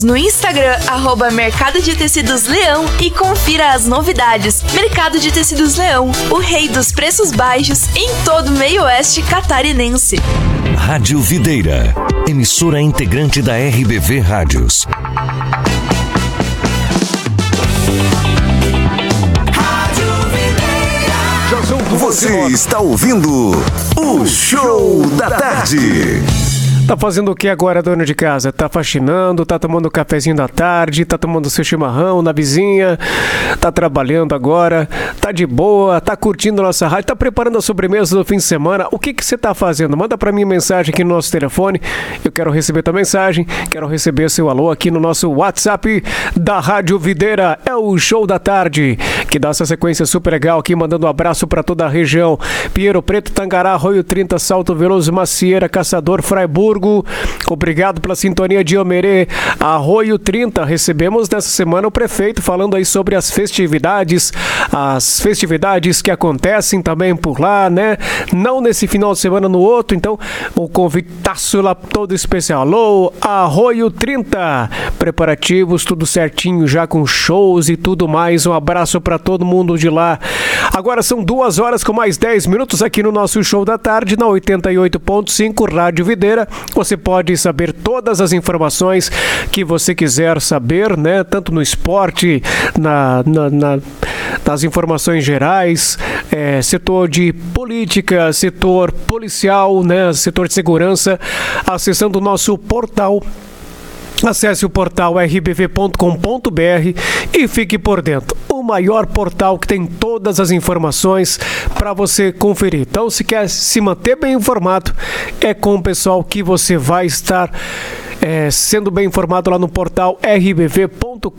No Instagram, @Mercado de Tecidos Leão e confira as novidades. Mercado de Tecidos Leão, o rei dos preços baixos em todo o meio-oeste catarinense. Rádio Videira, emissora integrante da RBV Rádios. Você está ouvindo o Show da Tarde. Tá fazendo o que agora, dona de casa? Tá faxinando, tá tomando um cafezinho da tarde, tá tomando seu chimarrão na vizinha, tá trabalhando agora, tá de boa, tá curtindo nossa rádio, tá preparando a sobremesa do fim de semana. O que você tá fazendo? Manda pra mim mensagem aqui no nosso telefone. Eu quero receber tua mensagem, quero receber seu alô aqui no nosso WhatsApp da Rádio Videira. É o Show da Tarde, que dá essa sequência super legal aqui, mandando um abraço pra toda a região. Pinheiro Preto, Tangará, Arroio 30, Salto Veloso, Macieira, Caçador, Fraiburgo. Obrigado pela sintonia de Omerê, Arroio 30. Recebemos nessa semana o prefeito falando aí sobre as festividades que acontecem também por lá, né? Não nesse final de semana, no outro. Então, o convitaço lá todo especial. Alô, Arroio 30. Preparativos, tudo certinho já com shows e tudo mais. Um abraço para todo mundo de lá. Agora são 2 horas com mais 10 minutos aqui no nosso Show da Tarde, na 88.5 Rádio Videira. Você pode saber todas as informações que você quiser saber, né? Tanto no esporte, nas informações gerais, setor de política, setor policial, né? Setor de segurança, acessando o nosso portal. Acesse o portal rbv.com.br e fique por dentro. O maior portal que tem todas as informações para você conferir. Então, se quer se manter bem informado, é com o pessoal que você vai estar sendo bem informado lá no portal rbv.com.br.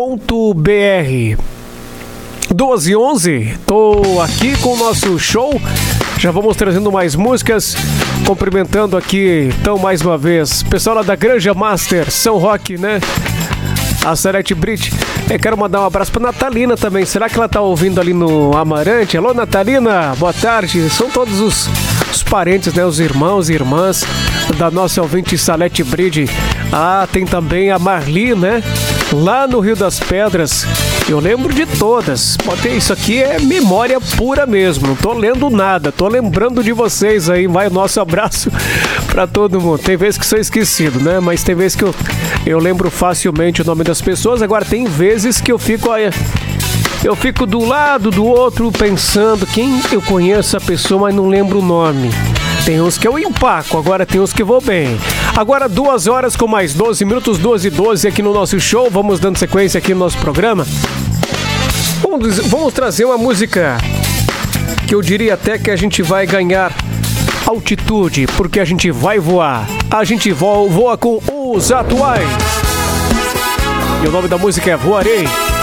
2h11, tô aqui com o nosso show. Já vamos trazendo mais músicas, cumprimentando aqui, então, mais uma vez, pessoal lá da Granja Master, São Roque, né? A Salete Brit. Eu quero mandar um abraço pra Natalina também. Será que ela tá ouvindo ali no Amarante? Alô, Natalina, boa tarde. São todos os parentes, né? Os irmãos e irmãs da nossa ouvinte Salete Brit. Ah, tem também a Marli, né? Lá no Rio das Pedras. Eu lembro de todas. Isso aqui é memória pura mesmo. Não tô lendo nada. Tô lembrando de vocês aí. Vai o nosso abraço pra todo mundo. Tem vezes que sou esquecido, né? Mas tem vezes que eu lembro facilmente o nome das pessoas. Agora tem vezes que eu fico do lado do outro pensando quem eu conheço a pessoa, mas não lembro o nome. Tem uns que eu empaco, agora tem uns que vou bem. Agora 2 horas com mais 12 minutos, 2h12 aqui no nosso show. Vamos dando sequência aqui no nosso programa. Vamos trazer uma música que eu diria até que a gente vai ganhar altitude, porque a gente vai voar. A gente voa com os atuais. E o nome da música é Voarei.